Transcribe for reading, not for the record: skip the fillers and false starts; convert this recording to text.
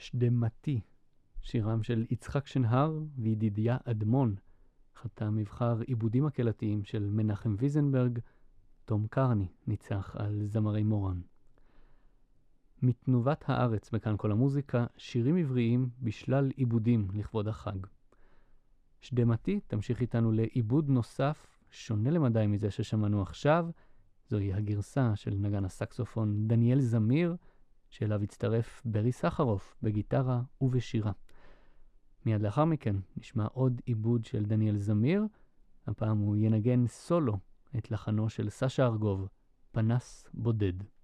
שדמתי, שירם של יצחק שנהר וידידיה אדמון, חתם מבחר עיבודים הקהילתיים של מנחם ויזנברג, תום קרני ניצח על זמרי מורן. מתנובת הארץ בכאן כל המוזיקה, שירים עבריים בשלל עיבודים לכבוד החג. שדמתי תמשיך איתנו לעיבוד נוסף, שונה למדי מזה ששמענו עכשיו, זוהי הגרסה של נגן הסקסופון דניאל זמיר, שאליו הצטרף ברי סחרוף בגיטרה ובשירה. מיד לאחר מכן נשמע עוד עיבוד של דניאל זמיר, הפעם הוא ינגן סולו את לחנו של סשה ארגוב, פנס בודד.